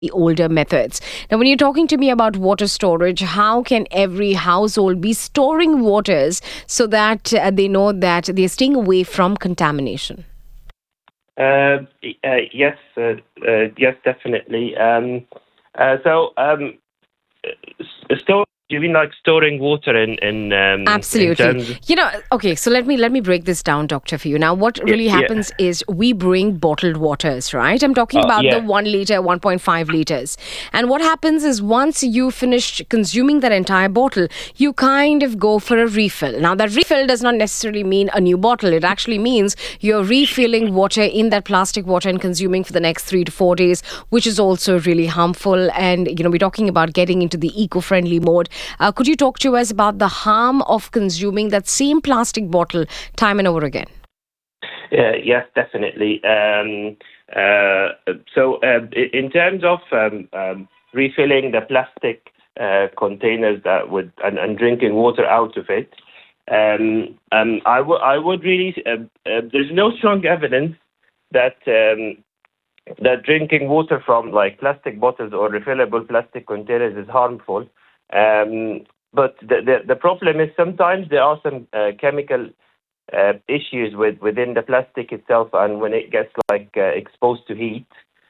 the older methods. Now, when you're talking to me about water storage, how can every household be storing waters so that they know that they're staying away from contamination? Yes, definitely. Store. You mean like storing water in Absolutely. terms of, Okay, so let me break this down, doctor, for you. Now, what really happens is we bring bottled waters, right? I'm talking about the 1 liter, 1.5 liters. And what happens is once you finish consuming that entire bottle, you kind of go for a refill. Now, that refill does not necessarily mean a new bottle. It actually means you're refilling water in that plastic water and consuming for the next 3 to 4 days, which is also really harmful. And, we're talking about getting into the eco-friendly mode. Could you talk to us about the harm of consuming that same plastic bottle time and over again? Yes, definitely. In terms of refilling the plastic containers and drinking water out of it, I would really. There's no strong evidence that that drinking water from like plastic bottles or refillable plastic containers is harmful. But the problem is sometimes there are some chemical issues within the plastic itself, and when it gets exposed to heat.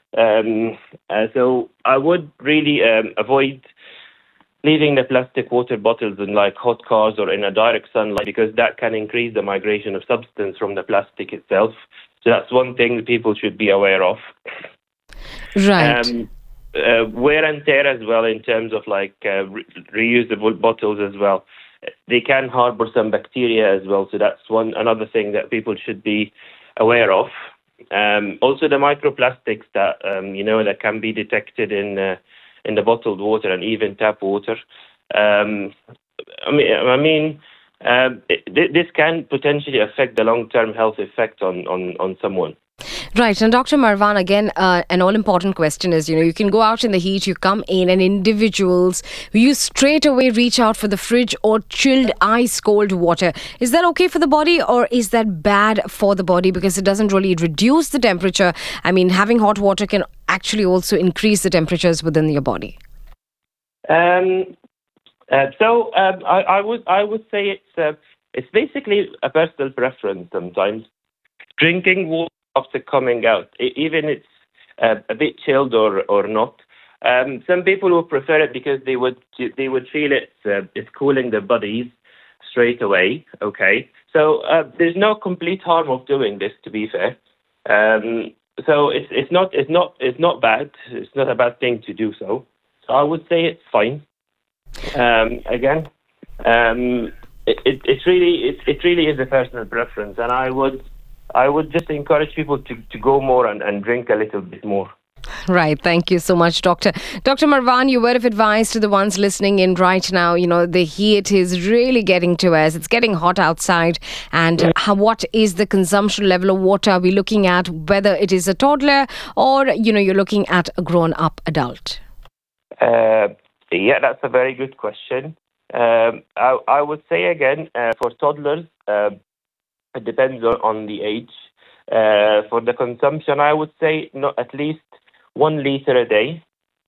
So I would really avoid leaving the plastic water bottles in like hot cars or in a direct sunlight, because that can increase the migration of substance from the plastic itself. So that's one thing that people should be aware of. Right. Wear and tear as well in terms of reusable bottles as well. They can harbor some bacteria as well. So that's another thing that people should be aware of. Also the microplastics that that can be detected in the bottled water and even tap water. This can potentially affect the long-term health effect on someone. Right. And Dr. Marwan, again, an all-important question is, you can go out in the heat, you come in, and individuals, you straight away reach out for the fridge or chilled ice-cold water. Is that okay for the body, or is that bad for the body because it doesn't really reduce the temperature? I mean, having hot water can actually also increase the temperatures within your body. I would say it's basically a personal preference sometimes. Drinking water after coming out, even it's a bit chilled or not. Some people would prefer it because they would feel it's cooling their bodies straight away. Okay, so there's no complete harm of doing this, to be fair. So it's not bad. It's not a bad thing to do so. So I would say it's fine. It really is a personal preference, and I would just encourage people to go more and drink a little bit more. Right. Thank you so much, Doctor. Dr. Marwan, your word of advice to the ones listening in right now. The heat is really getting to us. It's getting hot outside. And what is the consumption level of water? Are we looking at whether it is a toddler or, you're looking at a grown-up adult? Yeah, that's a very good question. I would say again, for toddlers, it depends on the age. For the consumption, I would say at least 1 liter a day.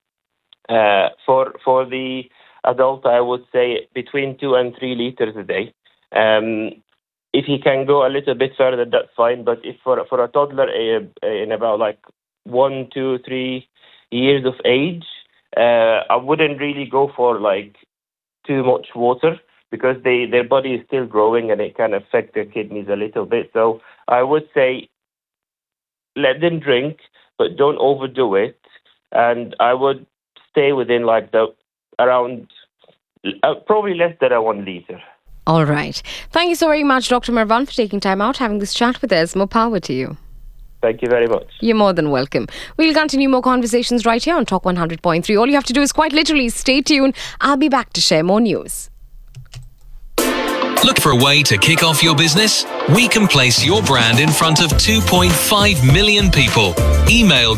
For the adult, I would say between 2 and 3 liters a day. If he can go a little bit further, that's fine. But if for a toddler in about 1, 2, 3 years of age, I wouldn't really go for too much water, because their body is still growing and it can affect their kidneys a little bit. So I would say let them drink, but don't overdo it. And I would stay within around probably less than 1 liter. All right. Thank you so very much, Dr. Marwan, for taking time out, having this chat with us. More power to you. Thank you very much. You're more than welcome. We'll continue more conversations right here on Talk 100.3. All you have to do is quite literally stay tuned. I'll be back to share more news. Look for a way to kick off your business? We can place your brand in front of 2.5 million people. Email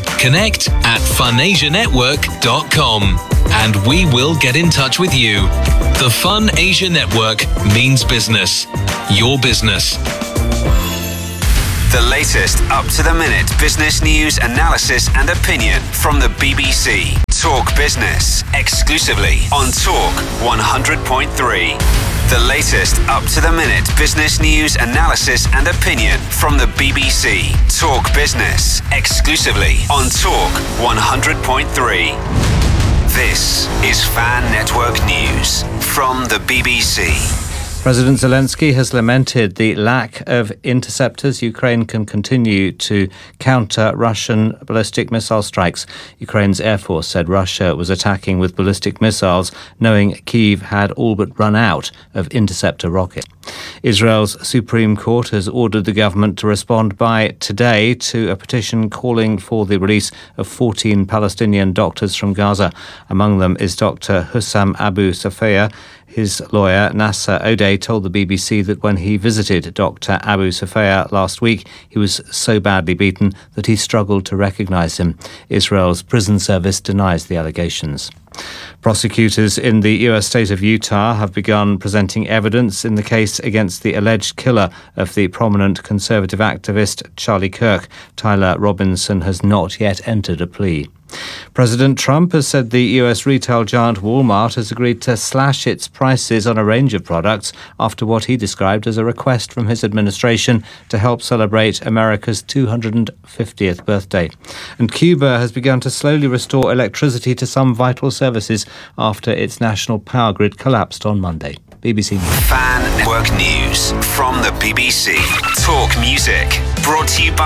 connect@funasianetwork.com and we will get in touch with you. The Fun Asia Network means business. Your business. The latest up-to-the-minute business news, analysis and opinion from the BBC. Talk Business, exclusively on Talk 100.3. The latest up-to-the-minute business news, analysis and opinion from the BBC. Talk Business, exclusively on Talk 100.3. This is Fan Network News from the BBC. President Zelensky has lamented the lack of interceptors. Ukraine can continue to counter Russian ballistic missile strikes. Ukraine's Air Force said Russia was attacking with ballistic missiles, knowing Kyiv had all but run out of interceptor rockets. Israel's Supreme Court has ordered the government to respond by today to a petition calling for the release of 14 Palestinian doctors from Gaza. Among them is Dr. Hussam Abu Safia. His lawyer, Nasser Odeh, told the BBC that when he visited Dr. Abu Safia last week, he was so badly beaten that he struggled to recognise him. Israel's prison service denies the allegations. Prosecutors in the US state of Utah have begun presenting evidence in the case against the alleged killer of the prominent conservative activist Charlie Kirk. Tyler Robinson has not yet entered a plea. President Trump has said the US retail giant Walmart has agreed to slash its prices on a range of products after what he described as a request from his administration to help celebrate America's 250th birthday. And Cuba has begun to slowly restore electricity to some vital services after its national power grid collapsed on Monday. BBC News. Fan Network News from the BBC. Talk Music, brought to you by